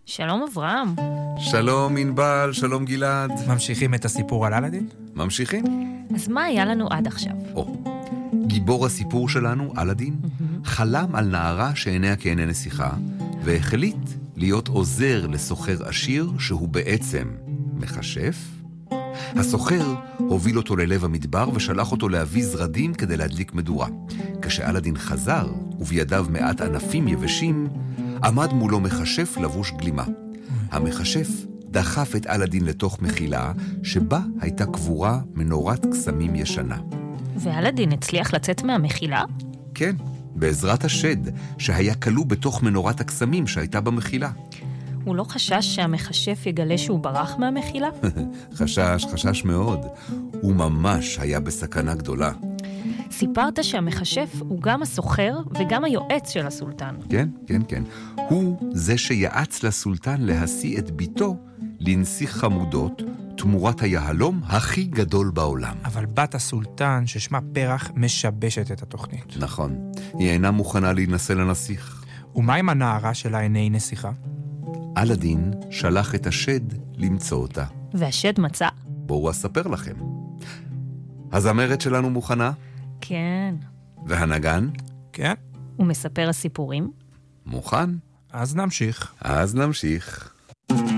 שלום אברהם. שלום ענבל, שלום גלעד. ממשיכים את הסיפור על אלאדין? ממשיכים. אז מה היה לנו עד עכשיו? גיבור הסיפור שלנו, אלאדין, חלם על נערה שעיניה כעיני נסיכה, והחליט להיות עוזר לסוחר עשיר שהוא בעצם מכשף. הסוחר הוביל אותו ללב המדבר ושלח אותו להביא זרדים כדי להדליק מדורה. כשאלאדין חזר ובידיו מעט ענפים יבשים, עמד מולו מכשף לבוש גלימה. המכשף דחף את אלאדין לתוך מחילה שבה הייתה קבורה מנורת קסמים ישנה. ואלאדין הצליח לצאת מהמחילה? כן, בעזרת השד שהיה כלוא בתוך מנורת הקסמים שהייתה במחילה. הוא לא חשש שהמכשף יגלה שהוא ברח מהמחילה? חשש מאוד. הוא ממש היה בסכנה גדולה. סיפרת שהמכשף הוא גם הסוחר וגם היועץ של הסולטן. כן. הוא זה שיעץ לסולטן להשיא את ביתו לנסיך חמודות, תמורת היהלום הכי גדול בעולם. אבל בת הסולטן ששמה פרח משבשת את התוכנית. נכון. היא אינה מוכנה להינשא לנסיך. ומה עם הנערה של עיני נסיכה? אלאדין שלח את השד למצוא אותה. והשד מצא? בואו אספר לכם. הזמרת שלנו מוכנה? כן. והנגן? כן. הוא מספר הסיפורים? מוכן. אז נמשיך.